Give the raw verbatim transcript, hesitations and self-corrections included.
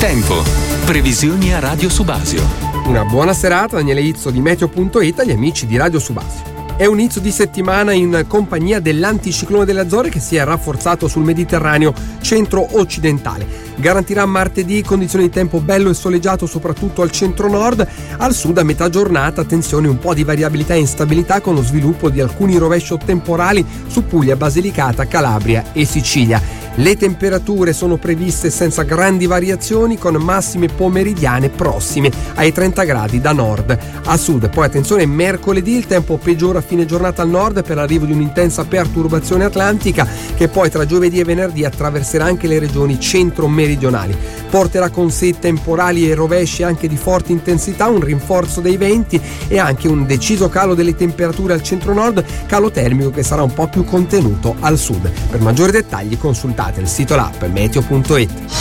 Tempo. Previsioni a Radio Subasio. Una buona serata, Daniele Izzo di Meteo punto it, agli amici di Radio Subasio. È un inizio di settimana in compagnia dell'anticiclone delle Azzorre che si è rafforzato sul Mediterraneo centro-occidentale. Garantirà martedì condizioni di tempo bello e soleggiato soprattutto al centro-nord. Al sud a metà giornata attenzione un po' di variabilità e instabilità con lo sviluppo di alcuni rovesci temporali su Puglia, Basilicata, Calabria e Sicilia. Le temperature sono previste senza grandi variazioni con massime pomeridiane prossime ai trenta gradi da nord a sud. Poi attenzione, mercoledì il tempo peggiora a fine giornata al nord per l'arrivo di un'intensa perturbazione atlantica che poi tra giovedì e venerdì attraverserà anche le regioni centro-meridionali. Porterà con sé temporali e rovesci anche di forte intensità, un rinforzo dei venti e anche un deciso calo delle temperature al centro-nord, calo termico che sarà un po' più contenuto al sud. Per maggiori dettagli consultate il sito l'app Meteo punto it.